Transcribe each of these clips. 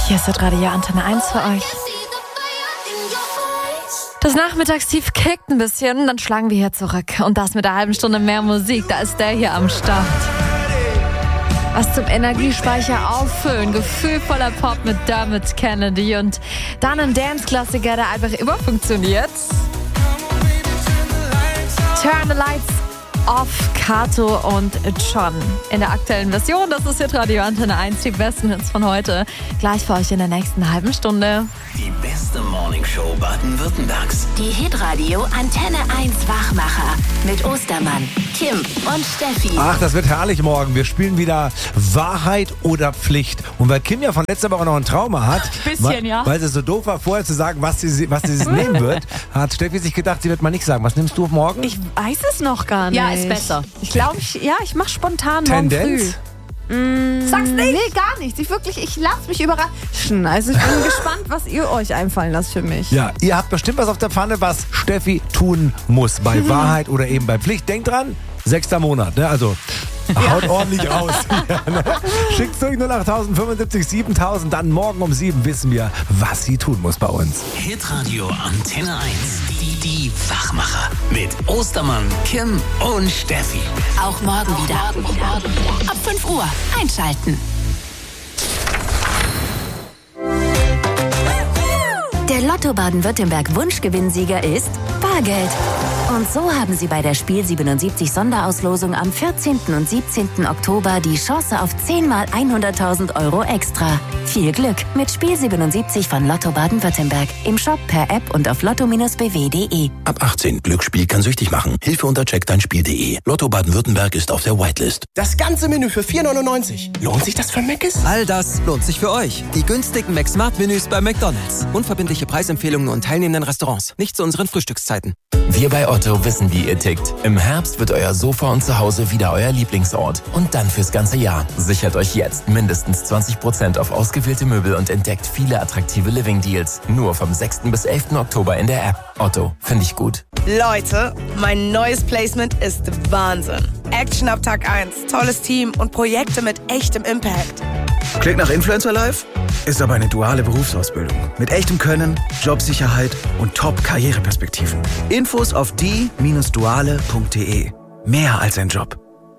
Hier ist das Radio Antenne 1 für euch. Das Nachmittagstief kickt ein bisschen, dann schlagen wir hier zurück. Und das mit einer halben Stunde mehr Musik, da ist der hier am Start. Was zum Energiespeicher auffüllen, gefühlvoller Pop mit Dermot Kennedy und dann ein Dance-Klassiker, der einfach immer funktioniert. Turn the Lights Off, Kato und John. In der aktuellen Version, das ist jetzt Radio Antenne 1, die besten Hits von heute. Gleich für euch in der nächsten halben Stunde. Die beste Morningshow Baden-Württembergs. Die Hitradio Antenne 1 Wachmacher mit Ostermann, Kim und Steffi. Ach, das wird herrlich morgen. Wir spielen wieder Wahrheit oder Pflicht. Und weil Kim ja von letzter Woche noch ein Trauma hat, weil sie so doof war, vorher zu sagen, was sie nehmen wird, hat Steffi sich gedacht, sie wird mal nicht sagen. Was nimmst du morgen? Ich weiß es noch gar nicht. Ja, ist besser. Ich glaube, ich mache spontan Tendenz? morgen früh. Sag's nicht. Nee, gar nichts. Ich lasse mich überraschen. Also ich bin gespannt, was ihr euch einfallen lasst für mich. Ja, ihr habt bestimmt was auf der Pfanne, was Steffi tun muss. Bei Wahrheit oder eben bei Pflicht. Denkt dran, 6. Monat, ne? Also haut ordentlich raus. Ja, ne? Schickt's durch 08000 75 7000. Dann morgen um 7 wissen wir, was sie tun muss bei uns. Hitradio Antenne 1. Die Wachmacher. Mit Ostermann, Kim und Steffi. Auch morgen wieder. Ab 5 Uhr einschalten. Der Lotto Baden-Württemberg Wunschgewinnsieger ist Bargeld. Und so haben Sie bei der Spiel 77 Sonderauslosung am 14. und 17. Oktober die Chance auf 10 mal 100.000 Euro extra. Viel Glück mit Spiel 77 von Lotto Baden-Württemberg. Im Shop, per App und auf lotto-bw.de. Ab 18. Glücksspiel kann süchtig machen. Hilfe unter checkdeinspiel.de. Lotto Baden-Württemberg ist auf der Whitelist. Das ganze Menü für 4,99. Lohnt sich das für Mc's? All das lohnt sich für euch. Die günstigen McSmart-Menüs bei McDonald's. Unverbindliche Preisempfehlungen und teilnehmenden Restaurants. Nicht zu unseren Frühstückszeiten. Wir bei Otto wissen, wie ihr tickt. Im Herbst wird euer Sofa und Zuhause wieder euer Lieblingsort. Und dann fürs ganze Jahr. Sichert euch jetzt mindestens 20% auf ausgewählte Möbel und entdeckt viele attraktive Living-Deals. Nur vom 6. bis 11. Oktober in der App. Otto, finde ich gut. Leute, mein neues Placement ist Wahnsinn. Action ab Tag 1, tolles Team und Projekte mit echtem Impact. Klingt nach Influencer Life? Ist aber eine duale Berufsausbildung. Mit echtem Können, Jobsicherheit und Top-Karriereperspektiven. Infos auf die-duale.de. Mehr als ein Job.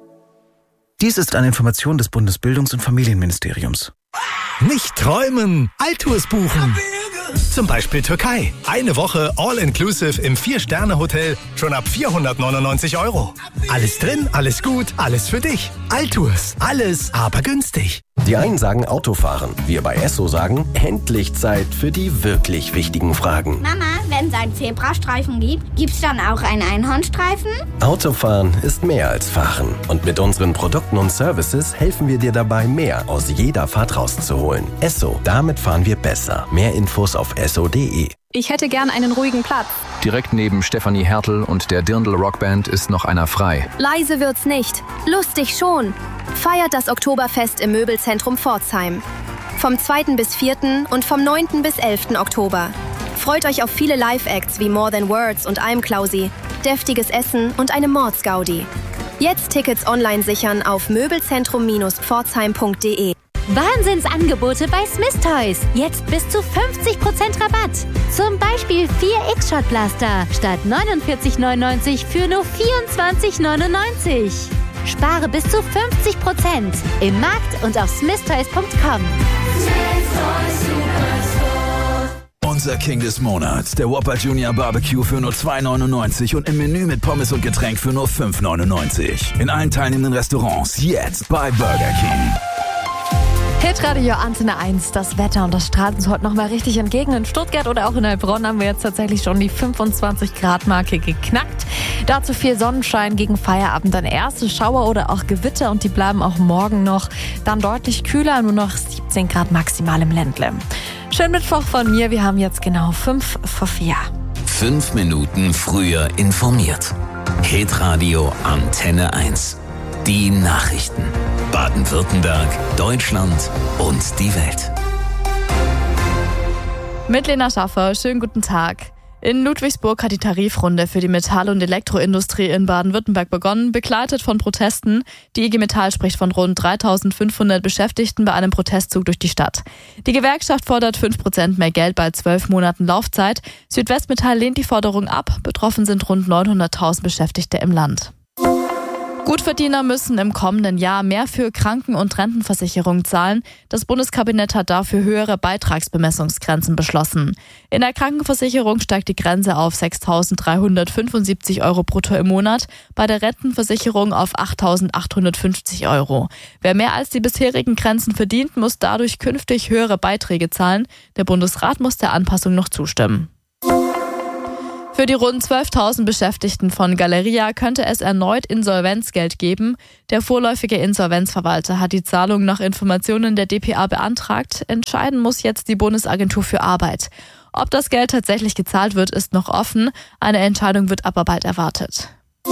Dies ist eine Information des Bundesbildungs- und Familienministeriums. Nicht träumen, Altours buchen. Zum Beispiel Türkei. Eine Woche All-Inclusive im 4-Sterne-Hotel schon ab 499 €. Alles drin, alles gut, alles für dich. Altours, alles aber günstig. Die einen sagen Autofahren. Wir bei Esso sagen, endlich Zeit für die wirklich wichtigen Fragen. Mama, wenn es einen Zebrastreifen gibt, gibt's dann auch einen Einhornstreifen? Autofahren ist mehr als Fahren. Und mit unseren Produkten und Services helfen wir dir dabei, mehr aus jeder Fahrt rauszuholen. Esso, damit fahren wir besser. Mehr Infos auf esso.de. Ich hätte gern einen ruhigen Platz. Direkt neben Stefanie Hertel und der Dirndl Rockband ist noch einer frei. Leise wird's nicht. Lustig schon. Feiert das Oktoberfest im Möbelzentrum Pforzheim. Vom 2. bis 4. und vom 9. bis 11. Oktober. Freut euch auf viele Live-Acts wie More Than Words und I'm Klausi, deftiges Essen und eine Mordsgaudi. Jetzt Tickets online sichern auf möbelzentrum-pforzheim.de. Wahnsinnsangebote bei Smith Toys. Jetzt bis zu 50% Rabatt. Zum Beispiel 4 X-Shot-Blaster statt 49,99 für nur 24,99. Spare bis zu 50% im Markt und auf smithtoys.com. Unser King des Monats, der Whopper Junior Barbecue für nur 2,99 und im Menü mit Pommes und Getränk für nur 5,99. In allen teilnehmenden Restaurants jetzt bei Burger King. Hitradio Antenne 1, das Wetter, und das strahlt uns heute nochmal richtig entgegen. In Stuttgart oder auch in Heilbronn haben wir jetzt tatsächlich schon die 25-Grad-Marke geknackt. Dazu viel Sonnenschein, gegen Feierabend dann erste Schauer oder auch Gewitter, und die bleiben auch morgen noch. Dann deutlich kühler, nur noch 17 Grad maximal im Ländle. Schönen Mittwoch von mir, wir haben jetzt genau 5 vor 4. 5 Minuten früher informiert. Hitradio Antenne 1. Die Nachrichten. Baden-Württemberg, Deutschland und die Welt. Mit Lena Schaffer, schönen guten Tag. In Ludwigsburg hat die Tarifrunde für die Metall- und Elektroindustrie in Baden-Württemberg begonnen, begleitet von Protesten. Die IG Metall spricht von rund 3.500 Beschäftigten bei einem Protestzug durch die Stadt. Die Gewerkschaft fordert 5% mehr Geld bei 12 Monaten Laufzeit. Südwestmetall lehnt die Forderung ab. Betroffen sind rund 900.000 Beschäftigte im Land. Gutverdiener müssen im kommenden Jahr mehr für Kranken- und Rentenversicherung zahlen. Das Bundeskabinett hat dafür höhere Beitragsbemessungsgrenzen beschlossen. In der Krankenversicherung steigt die Grenze auf 6.375 € brutto im Monat, bei der Rentenversicherung auf 8.850 €. Wer mehr als die bisherigen Grenzen verdient, muss dadurch künftig höhere Beiträge zahlen. Der Bundesrat muss der Anpassung noch zustimmen. Für die rund 12.000 Beschäftigten von Galeria könnte es erneut Insolvenzgeld geben. Der vorläufige Insolvenzverwalter hat die Zahlung nach Informationen der dpa beantragt. Entscheiden muss jetzt die Bundesagentur für Arbeit. Ob das Geld tatsächlich gezahlt wird, ist noch offen. Eine Entscheidung wird aber bald erwartet.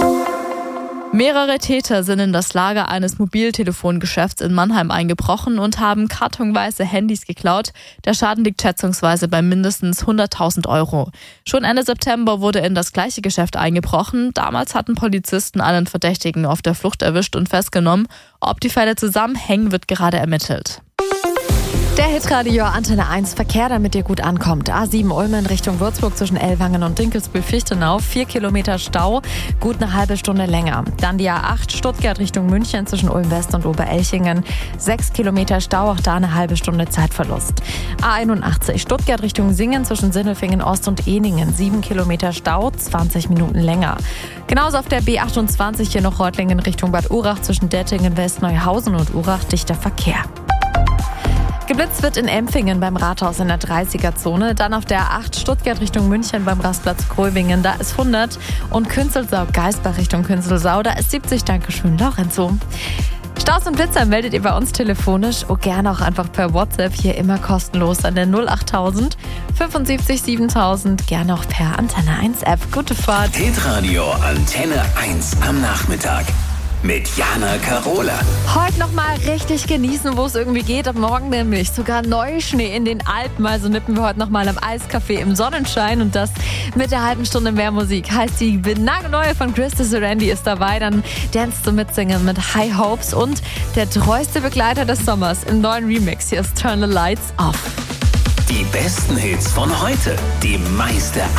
Mehrere Täter sind in das Lager eines Mobiltelefongeschäfts in Mannheim eingebrochen und haben kartonweise Handys geklaut. Der Schaden liegt schätzungsweise bei mindestens 100.000 €. Schon Ende September wurde in das gleiche Geschäft eingebrochen. Damals hatten Polizisten einen Verdächtigen auf der Flucht erwischt und festgenommen. Ob die Fälle zusammenhängen, wird gerade ermittelt. Der Hitradio Antenne 1 Verkehr, damit ihr gut ankommt. A7 Ulm in Richtung Würzburg zwischen Ellwangen und Dinkelsbühl-Fichtenau. 4 Kilometer Stau, gut eine halbe Stunde länger. Dann die A8 Stuttgart Richtung München zwischen Ulm-West und Oberelchingen. 6 Kilometer Stau, auch da eine halbe Stunde Zeitverlust. A81 Stuttgart Richtung Singen zwischen Sindelfingen Ost und Ehningen. 7 Kilometer Stau, 20 Minuten länger. Genauso auf der B28 hier noch Reutlingen Richtung Bad Urach zwischen Dettingen West, Neuhausen und Urach dichter Verkehr. Geblitzt wird in Empfingen beim Rathaus in der 30er-Zone. Dann auf der A8 Stuttgart Richtung München beim Rastplatz Gröbingen, da ist 100. Und Künzelsau-Geisbach Richtung Künzelsau, da ist 70. Dankeschön, Lorenzo. Staus und Blitzer meldet ihr bei uns telefonisch, gerne auch einfach per WhatsApp, hier immer kostenlos an der 08000 75 7000, gerne auch per Antenne 1 App. Gute Fahrt. Hitradio Antenne 1 am Nachmittag. Mit Jana Karola. Heute noch mal richtig genießen, wo es irgendwie geht. Ab morgen nämlich sogar Neuschnee in den Alpen. Also nippen wir heute noch mal am Eiscafé im Sonnenschein. Und das mit der halben Stunde mehr Musik. Heißt, die nagelneue von Krista Serendi ist dabei. Dann Dance zum Mitsingen mit High Hopes. Und der treueste Begleiter des Sommers im neuen Remix. Hier ist Turn the Lights Off. Die besten Hits von heute. Die meiste